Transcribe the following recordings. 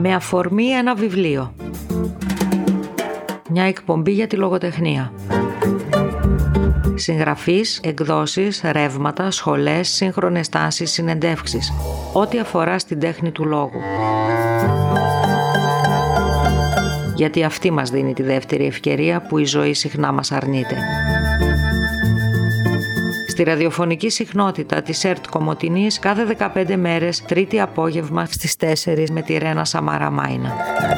με αφορμή ένα βιβλίο. Μια εκπομπή για τη λογοτεχνία. Συγγραφείς, εκδόσεις, ρεύματα, σχολές, σύγχρονες τάσεις, συνεντεύξεις. Ό,τι αφορά στην τέχνη του λόγου. Γιατί αυτή μας δίνει τη δεύτερη ευκαιρία που η ζωή συχνά μας αρνείται. Στη ραδιοφωνική συχνότητα της ΕΡΤ Κομοτηνής κάθε 15 μέρες, Τρίτη απόγευμα στις 4 με τη Ρένα Σαμαρά Μάινα.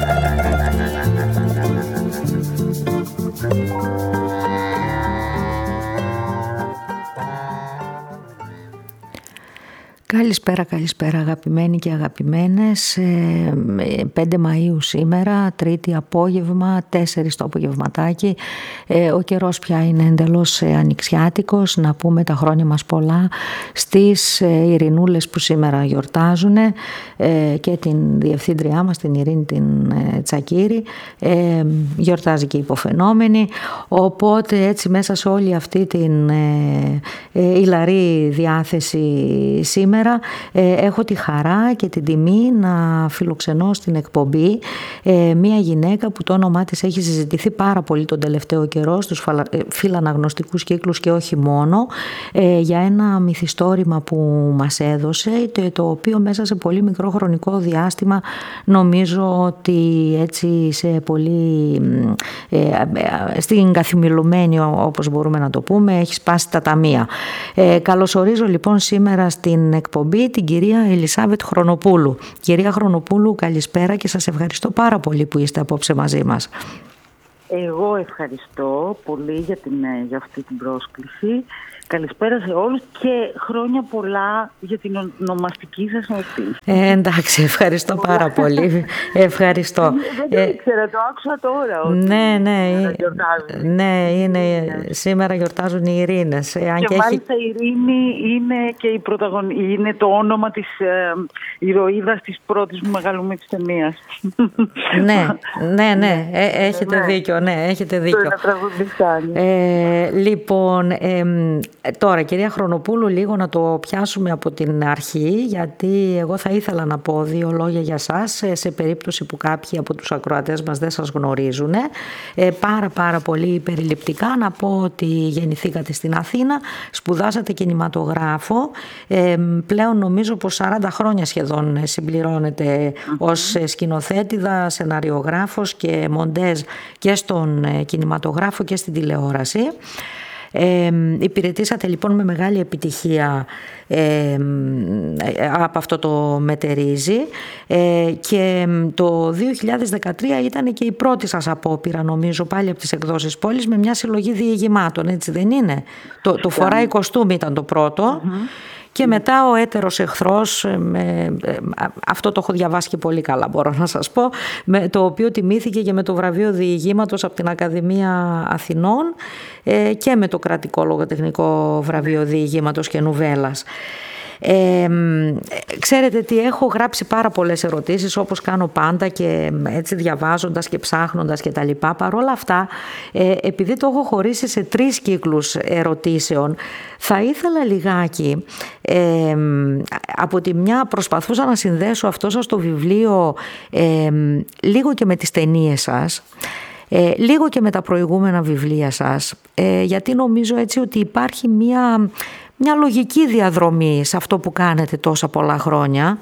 Καλησπέρα αγαπημένοι και αγαπημένες. 5 Μαΐου σήμερα, Τρίτη απόγευμα, 4 το απογευματάκι. Ο καιρός πια είναι εντελώς ανοιξιάτικος. Να πούμε τα χρόνια μας πολλά στις Ειρηνούλες που σήμερα γιορτάζουν και την διευθύντριά μας, την Ειρήνη την Τσακύρη. Γιορτάζει και η υποφαινόμενη. Οπότε έτσι μέσα σε όλη αυτή την ηλαρή διάθεση σήμερα έχω τη χαρά και την τιμή να φιλοξενώ στην εκπομπή μία γυναίκα που το όνομά της έχει συζητηθεί πάρα πολύ τον τελευταίο καιρό στους φιλαναγνωστικούς κύκλους και όχι μόνο, για ένα μυθιστόρημα που μας έδωσε, το οποίο μέσα σε πολύ μικρό χρονικό διάστημα νομίζω ότι έτσι σε πολύ στην καθημιλουμένη, όπως μπορούμε να το πούμε, έχει σπάσει τα ταμεία. Καλωσορίζω λοιπόν σήμερα στην εκπομπή την κυρία Ελισάβετ Χρονοπούλου. Κυρία Χρονοπούλου, καλησπέρα και σας ευχαριστώ πάρα πολύ που είστε απόψε μαζί μας. Εγώ ευχαριστώ πολύ για αυτή την πρόσκληση. Καλησπέρα σε όλους και χρόνια πολλά για την ονομαστική σας εορτή. Εντάξει, ευχαριστώ πάρα πολύ. Ευχαριστώ. Δεν ήξερα, το άκουσα τώρα. Ναι, σήμερα γιορτάζουν οι Ειρήνες. Και μάλιστα η Ειρήνη είναι και είναι το όνομα της ηρωίδας της πρώτης μου μεγαλομέτρης ταινίας. Ναι, έχετε δίκιο. Λοιπόν, τώρα κυρία Χρονοπούλου, λίγο να το πιάσουμε από την αρχή, γιατί εγώ θα ήθελα να πω 2 λόγια για σας σε περίπτωση που κάποιοι από τους ακροατές μας δεν σας γνωρίζουν. Πάρα πολύ περιληπτικά να πω ότι γεννηθήκατε στην Αθήνα, σπουδάσατε κινηματογράφο, πλέον νομίζω πως 40 χρόνια σχεδόν συμπληρώνετε ως σκηνοθέτηδα, σεναριογράφος και μοντέζ και στον κινηματογράφο και στην τηλεόραση. Υπηρετήσατε λοιπόν με μεγάλη επιτυχία από αυτό το μετερίζει και το 2013 ήταν και η πρώτη σας απόπειρα, νομίζω, πάλι από τις εκδόσεις Πόλης, με μια συλλογή διηγημάτων, έτσι δεν είναι? Το φοράει κοστούμι ήταν το πρώτο. Και μετά ο έτερος εχθρός, αυτό το έχω διαβάσει και πολύ καλά μπορώ να σας πω, το οποίο τιμήθηκε και με το βραβείο διηγήματος από την Ακαδημία Αθηνών και με το κρατικό λογοτεχνικό βραβείο διηγήματος και νουβέλας. Ξέρετε τι, έχω γράψει πάρα πολλές ερωτήσεις όπως κάνω πάντα και έτσι διαβάζοντας και ψάχνοντας και τα λοιπά. Παρ' όλα αυτά, επειδή το έχω χωρίσει σε 3 κύκλους ερωτήσεων, θα ήθελα λιγάκι από τη μια προσπαθούσα να συνδέσω αυτό σας το βιβλίο λίγο και με τις ταινίες σας, λίγο και με τα προηγούμενα βιβλία σας, γιατί νομίζω έτσι ότι υπάρχει μια λογική διαδρομή σε αυτό που κάνετε τόσα πολλά χρόνια.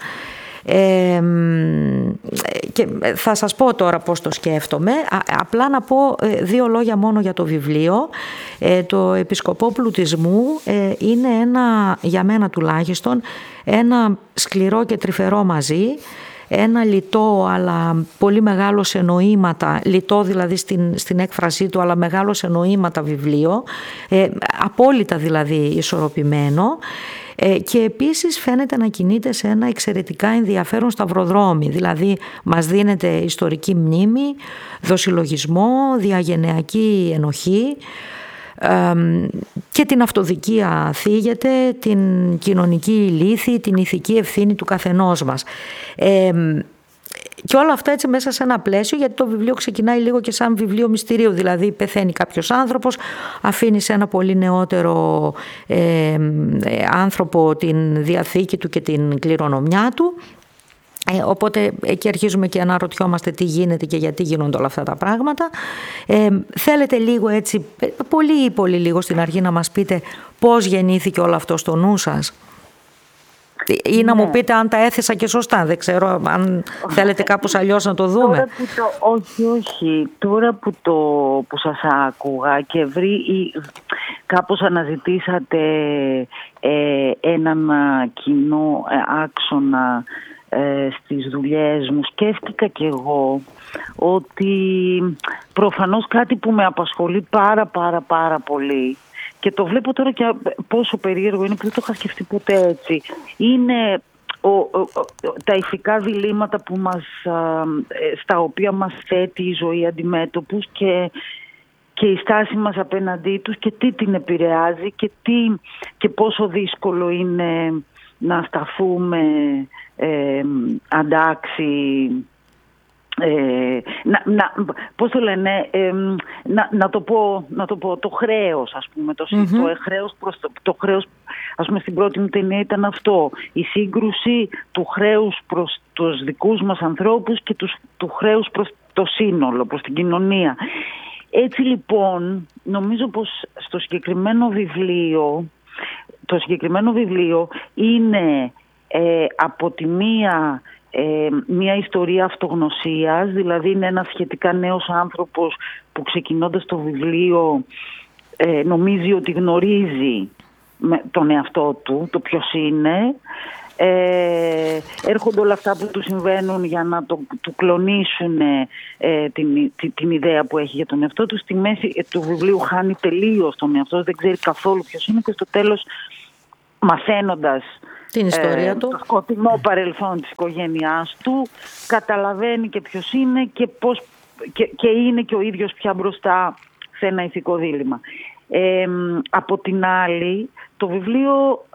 Και θα σας πω τώρα πώς το σκέφτομαι. Απλά να πω 2 λόγια μόνο για το βιβλίο. Το Επισκοπό Πλουτισμού είναι για μένα τουλάχιστον, ένα σκληρό και τρυφερό μαζί, ένα λιτό αλλά πολύ μεγάλο σε νοήματα, λιτό δηλαδή στην έκφρασή του, αλλά μεγάλο σε νοήματα βιβλίο, απόλυτα δηλαδή ισορροπημένο, και επίσης φαίνεται να κινείται σε ένα εξαιρετικά ενδιαφέρον σταυροδρόμι, δηλαδή μας δίνεται ιστορική μνήμη, δοσυλλογισμό, διαγενειακή ενοχή, και την αυτοδικία θίγεται, την κοινωνική λύθη, την ηθική ευθύνη του καθενός μας. Και όλα αυτά έτσι μέσα σε ένα πλαίσιο, γιατί το βιβλίο ξεκινάει λίγο και σαν βιβλίο μυστηρίου, δηλαδή πεθαίνει κάποιος άνθρωπος, αφήνει σε ένα πολύ νεότερο άνθρωπο την διαθήκη του και την κληρονομιά του. Οπότε εκεί αρχίζουμε και αναρωτιόμαστε τι γίνεται και γιατί γίνονται όλα αυτά τα πράγματα. Θέλετε λίγο έτσι, πολύ πολύ λίγο στην αρχή να μας πείτε πώς γεννήθηκε όλο αυτό στο νου σας? Ή να μου πείτε αν τα έθεσα και σωστά, δεν ξέρω αν θέλετε κάπως αλλιώς να το δούμε. Όχι. Τώρα που σας άκουγα και κάπως αναζητήσατε έναν κοινό άξονα στις δουλειές μου, σκέφτηκα κι εγώ ότι προφανώς κάτι που με απασχολεί πάρα πολύ, και το βλέπω τώρα και πόσο περίεργο είναι που δεν το είχα σκεφτεί ποτέ έτσι, είναι τα ηθικά διλήμματα που στα οποία μας θέτει η ζωή αντιμέτωπους και η στάση μας απέναντί τους και τι την επηρεάζει και πόσο δύσκολο είναι να σταθούμε αντάξει, πώς το λένε, να το πω το χρέος, ας πούμε, το χρέος, ας πούμε, στην πρώτη μου ταινία ήταν αυτό, η σύγκρουση του χρέους προς τους δικούς μας ανθρώπους και του χρέους προς το σύνολο, προς την κοινωνία. Έτσι λοιπόν, νομίζω πως το συγκεκριμένο βιβλίο είναι από τη μία ιστορία αυτογνωσίας, δηλαδή είναι ένας σχετικά νέος άνθρωπος που ξεκινώντας το βιβλίο νομίζει ότι γνωρίζει τον εαυτό του, το ποιος είναι. Έρχονται όλα αυτά που του συμβαίνουν για να του κλονίσουν την ιδέα που έχει για τον εαυτό του. Στη μέση του βιβλίου χάνει τελείως τον εαυτό, δεν ξέρει καθόλου ποιος είναι και στο τέλος, μαθαίνοντας την ιστορία του, το σκοτεινό παρελθόν της οικογένειάς του, καταλαβαίνει και ποιος είναι και πώς και είναι και ο ίδιος πια μπροστά σε ένα ηθικό δίλημμα. Από την άλλη, το βιβλίο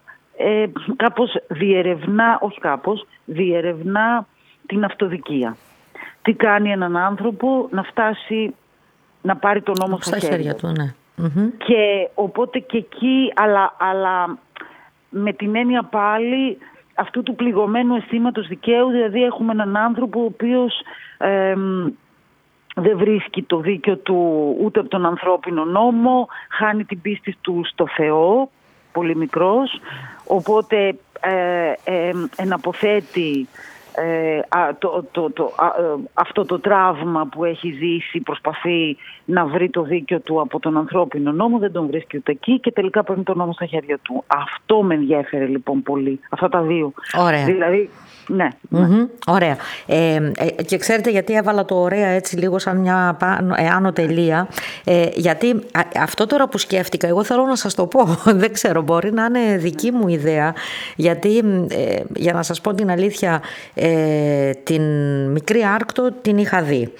διερευνά την αυτοδικία. Τι κάνει έναν άνθρωπο να φτάσει να πάρει τον νόμο στα χέρια του. Ναι. Και οπότε και εκεί, αλλά με την έννοια πάλι αυτού του πληγωμένου αισθήματος δικαίου, δηλαδή έχουμε έναν άνθρωπο ο οποίος δεν βρίσκει το δίκαιο του ούτε από τον ανθρώπινο νόμο, χάνει την πίστη του στο Θεό, πολύ μικρός, οπότε εναποθέτει αυτό το τραύμα που έχει ζήσει, προσπαθεί να βρει το δίκαιο του από τον ανθρώπινο νόμο, δεν τον βρίσκει ούτε εκεί και τελικά παίρνει τον νόμο στα χέρια του. Αυτό με ενδιέφερε λοιπόν πολύ, αυτά τα δύο. Ωραία. Δηλαδή, ναι. Ωραία. Και ξέρετε γιατί έβαλα το ωραία έτσι λίγο σαν μια άνω τελεία, γιατί αυτό τώρα που σκέφτηκα, εγώ θέλω να σας το πω, δεν ξέρω, μπορεί να είναι δική μου ιδέα, γιατί για να σας πω την αλήθεια, την Μικρή Άρκτο την είχα δει.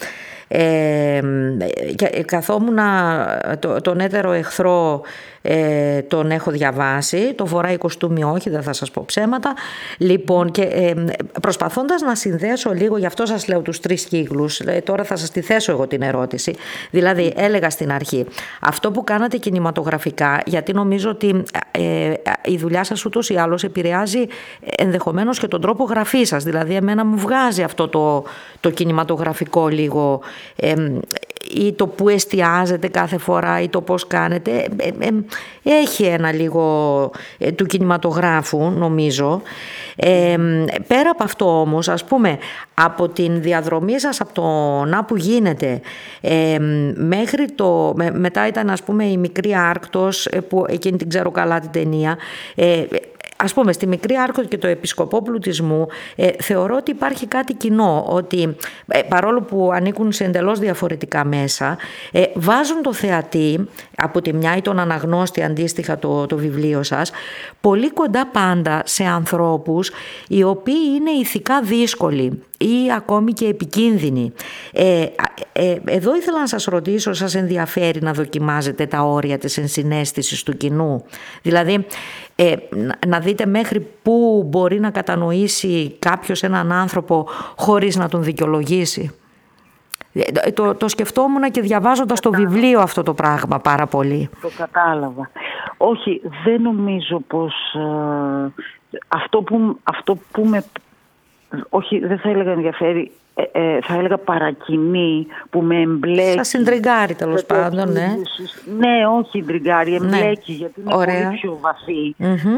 Καθόμουν τον έτερο εχθρό, τον έχω διαβάσει, το φοράει κοστούμι όχι, δεν θα σας πω ψέματα. Λοιπόν, και προσπαθώντας να συνδέσω λίγο, γι' αυτό σας λέω τους 3 κύκλους, τώρα θα σας τη θέσω εγώ την ερώτηση. Δηλαδή έλεγα στην αρχή, αυτό που κάνατε κινηματογραφικά, γιατί νομίζω ότι η δουλειά σας ούτως ή άλλως επηρεάζει ενδεχομένως και τον τρόπο γραφής σας, δηλαδή εμένα μου βγάζει αυτό το κινηματογραφικό λίγο, ή το που εστιάζετε κάθε φορά ή το πώς κάνετε, έχει ένα λίγο του κινηματογράφου νομίζω. Πέρα από αυτό όμως, ας πούμε, από την διαδρομή σας από το να που γίνεται μέχρι μετά ήταν, ας πούμε, η Μικρή Άρκτος, που εκείνη την ξέρω καλά την ταινία. Ας πούμε, στη Μικρή Άρκτο και το Επισκοπό Πλουτισμού θεωρώ ότι υπάρχει κάτι κοινό, ότι παρόλο που ανήκουν σε εντελώς διαφορετικά μέσα, βάζουν το θεατή από τη μια ή τον αναγνώστη, αντίστοιχα το βιβλίο σας, πολύ κοντά πάντα σε ανθρώπους οι οποίοι είναι ηθικά δύσκολοι ή ακόμη και επικίνδυνοι. Εδώ ήθελα να σας ρωτήσω, σας ενδιαφέρει να δοκιμάζετε τα όρια της ενσυναίσθησης του κοινού? Δηλαδή, να δείτε μέχρι πού μπορεί να κατανοήσει κάποιος έναν άνθρωπο χωρίς να τον δικαιολογήσει. Το σκεφτόμουν και διαβάζοντας το βιβλίο αυτό το πράγμα πάρα πολύ. Το κατάλαβα. Όχι, δεν νομίζω πως αυτό που με όχι, δεν θα έλεγα ενδιαφέρει, θα έλεγα παρακινεί, που με εμπλέκει. Σας συντριγκάρει τέλος πάντων, ναι. Ναι, όχι συντριγκάρει, εμπλέκει, γιατί είναι πολύ πιο βαθύ.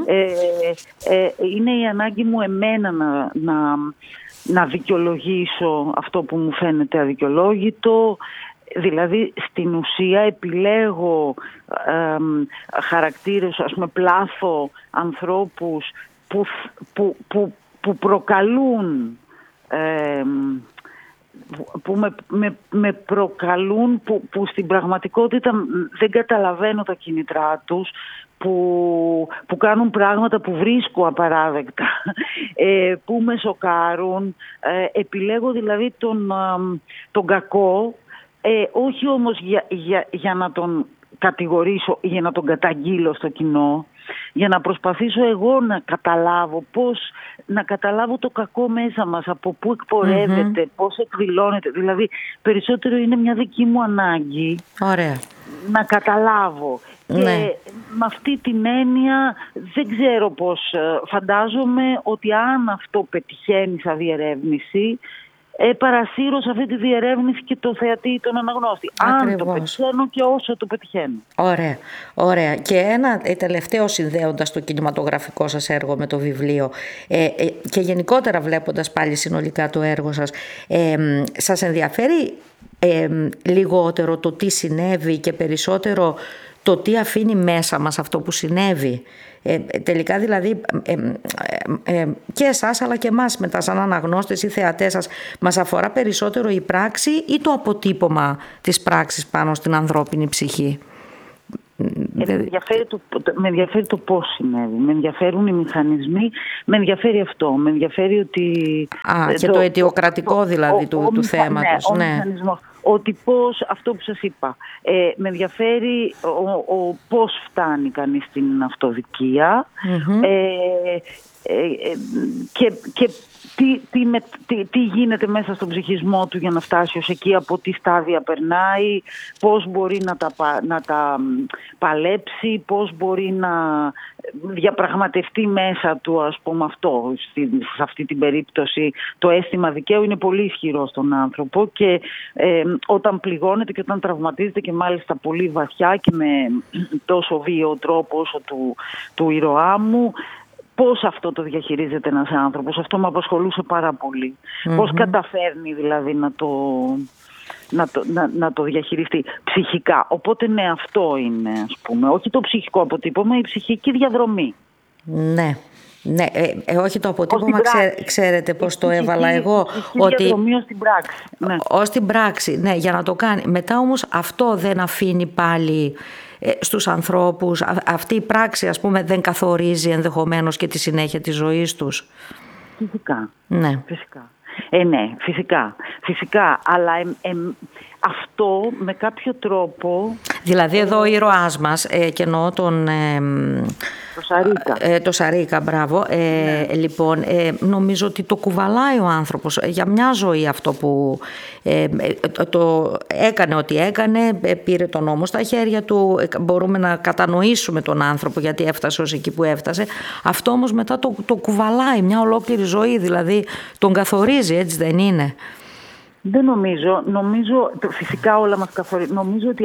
Είναι η ανάγκη μου εμένα να δικαιολογήσω αυτό που μου φαίνεται αδικαιολόγητο. Δηλαδή, στην ουσία επιλέγω χαρακτήρες, ας πούμε, πλάθω ανθρώπους που προκαλούν, που με προκαλούν, που στην πραγματικότητα δεν καταλαβαίνω τα κίνητρά τους, που κάνουν πράγματα που βρίσκω απαράδεκτα, που με σοκάρουν. Επιλέγω δηλαδή τον κακό, όχι όμως για να τον κατηγορήσω ή για να τον καταγγείλω στο κοινό, για να προσπαθήσω εγώ να καταλάβω να καταλάβω το κακό μέσα μας, από πού εκπορεύεται, πώς εκδηλώνεται. Δηλαδή, περισσότερο είναι μια δική μου ανάγκη. Ωραία. Να καταλάβω. Ναι. Και με αυτή την έννοια δεν ξέρω πώς, φαντάζομαι ότι αν αυτό πετυχαίνει σαν διερεύνηση, παρασύρω σε αυτή τη διερεύνηση και το θεατή ή τον αναγνώστη. Ακριβώς. Αν το πετυχαίνω και όσο το πετυχαίνω. Ωραία, ωραία. Και ένα τελευταίο, συνδέοντας το κινηματογραφικό σας έργο με το βιβλίο και γενικότερα βλέποντας πάλι συνολικά το έργο σας, σας ενδιαφέρει λιγότερο το τι συνέβη και περισσότερο το τι αφήνει μέσα μας αυτό που συνέβη? Τελικά δηλαδή και εσάς αλλά και εμάς μετά σαν αναγνώστες ή θεατές σας, μας αφορά περισσότερο η πράξη ή το αποτύπωμα της πράξης πάνω στην ανθρώπινη ψυχή? Με ενδιαφέρει το πώς συνέβη, με ενδιαφέρουν οι μηχανισμοί, με ενδιαφέρει αυτό, με ενδιαφέρει ότι... και το αιτιοκρατικό δηλαδή του θέματος. Ναι, ο μηχανισμός. Ότι πώς, αυτό που σας είπα, με ενδιαφέρει πώς φτάνει κανείς στην αυτοδικία, και τι γίνεται μέσα στον ψυχισμό του για να φτάσει ως εκεί, από τι στάδια περνάει, πώς μπορεί να τα παλέψει, πώς μπορεί να διαπραγματευτεί μέσα του, ας πούμε, αυτό. Σε αυτή την περίπτωση το αίσθημα δικαίου είναι πολύ ισχυρό στον άνθρωπο και όταν πληγώνεται και όταν τραυματίζεται, και μάλιστα πολύ βαθιά και με τόσο βίαιο τρόπο όσο του ηρωά μου, πώς αυτό το διαχειρίζεται ένας άνθρωπος? Αυτό με απασχολούσε πάρα πολύ. Πώς καταφέρνει δηλαδή να το διαχειριστεί ψυχικά. Οπότε ναι, αυτό είναι, ας πούμε. Όχι το ψυχικό αποτύπωμα, η ψυχική διαδρομή. Ναι. Ναι, όχι το αποτύπωμα, ξέρετε πώς το έβαλα εγώ. Ότι διαδρομή ως την πράξη. Ναι. Ως την πράξη, ναι, για να το κάνει. Μετά όμως αυτό δεν αφήνει πάλι στους ανθρώπους, αυτή η πράξη, ας πούμε, δεν καθορίζει ενδεχομένως και τη συνέχεια της ζωής τους? Φυσικά. Ναι. Φυσικά. Ναι, φυσικά, αλλά αυτό με κάποιο τρόπο... Δηλαδή εδώ ο ήρωάς μας, και εννοώ το Σαρίκα, μπράβο. Ναι. Λοιπόν, νομίζω ότι το κουβαλάει ο άνθρωπος για μια ζωή αυτό που το έκανε ό,τι έκανε, πήρε τον νόμο στα χέρια του, μπορούμε να κατανοήσουμε τον άνθρωπο γιατί έφτασε ως εκεί που έφτασε. Αυτό όμως μετά το κουβαλάει μια ολόκληρη ζωή, δηλαδή τον καθορίζει, έτσι δεν είναι? Δεν νομίζω, φυσικά όλα μας καθορίζουν. Νομίζω ότι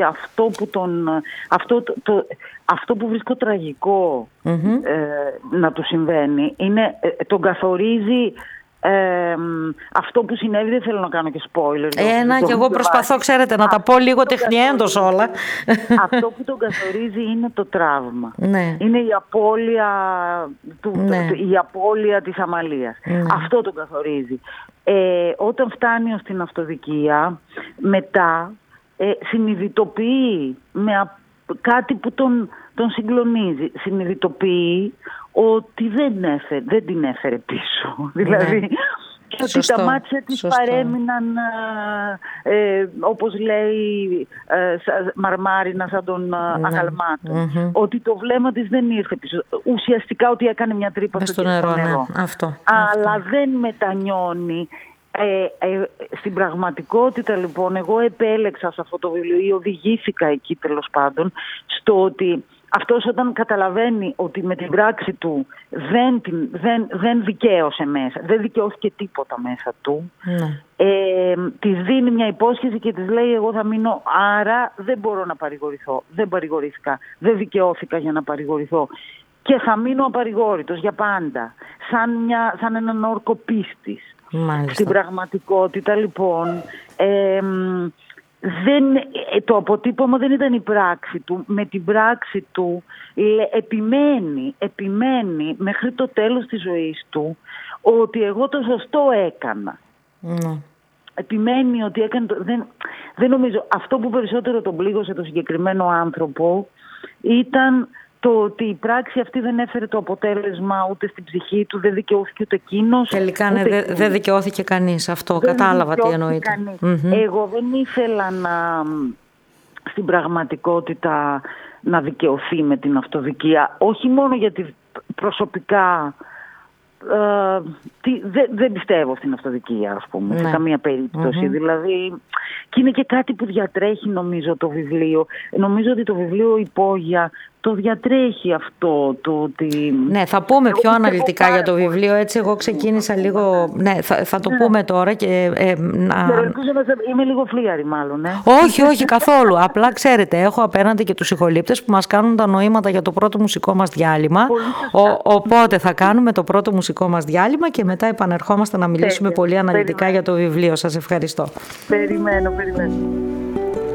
αυτό που βρίσκω τραγικό να του συμβαίνει είναι, τον καθορίζει αυτό που συνέβη. Δεν θέλω να κάνω και spoiler. Και εγώ προσπαθώ, ξέρετε, να τα πω λίγο τεχνιέντος όλα. Αυτό που τον καθορίζει είναι το τραύμα. Ναι. Είναι η απώλεια, η απώλεια της αμαλίας. Ναι. Αυτό τον καθορίζει. Όταν φτάνει ως την αυτοδικία, μετά συνειδητοποιεί κάτι που τον συγκλονίζει. Συνειδητοποιεί ότι δεν την έφερε πίσω. Ναι. Δηλαδή, και ότι τα μάτια της παρέμειναν, όπως λέει, μαρμάρινα σαν των αγαλμάτων. Ότι το βλέμμα της δεν ήρθε πίσω. Ουσιαστικά ότι έκανε μια τρύπα στο νερό. Ναι. Αυτό. Αλλά δεν μετανιώνει. Στην πραγματικότητα, λοιπόν, εγώ επέλεξα σε αυτό το βιβλίο ή οδηγήθηκα εκεί, τέλος πάντων, στο ότι αυτός όταν καταλαβαίνει ότι με την πράξη του δεν δικαίωσε μέσα, δεν δικαιώθηκε τίποτα μέσα του, της δίνει μια υπόσχεση και της λέει εγώ θα μείνω, άρα δεν μπορώ να παρηγορηθώ, δεν παρηγορήθηκα, δεν δικαιώθηκα για να παρηγορηθώ και θα μείνω απαρηγόρητος για πάντα, σαν έναν όρκο πίστης. Μάλιστα. Στην πραγματικότητα λοιπόν το αποτύπωμα δεν ήταν η πράξη του. Με την πράξη του επιμένει μέχρι το τέλος της ζωής του ότι εγώ το σωστό έκανα. Επιμένει ότι έκανε δεν νομίζω. Αυτό που περισσότερο τον πλήγωσε το συγκεκριμένο άνθρωπο ήταν το ότι η πράξη αυτή δεν έφερε το αποτέλεσμα ούτε στην ψυχή του, δεν δικαιώθηκε ούτε εκείνος. Τελικά δεν δικαιώθηκε κανείς. Αυτό κατάλαβα τι εννοείται. Εγώ δεν ήθελα στην πραγματικότητα να δικαιωθεί με την αυτοδικία. Όχι μόνο γιατί προσωπικά δεν πιστεύω στην αυτοδικία, ας πούμε, σε καμία περίπτωση. Δηλαδή, και είναι και κάτι που διατρέχει νομίζω το βιβλίο. Νομίζω ότι το βιβλίο «Υπόγεια» το διατρέχει αυτό το ότι... Ναι, θα πούμε πιο αναλυτικά για το βιβλίο, έτσι εγώ ξεκίνησα λίγο... Ναι, θα το πούμε τώρα και... Είμαι λίγο φλίαρη μάλλον, Όχι, καθόλου. Απλά ξέρετε, έχω απέναντι και τους ηχολήπτες που μας κάνουν τα νοήματα για το πρώτο μουσικό μας διάλειμμα. Οπότε θα κάνουμε το πρώτο μουσικό μας διάλειμμα και μετά επανερχόμαστε να μιλήσουμε πολύ αναλυτικά για το βιβλίο. Σας ευχαριστώ. Περιμένω.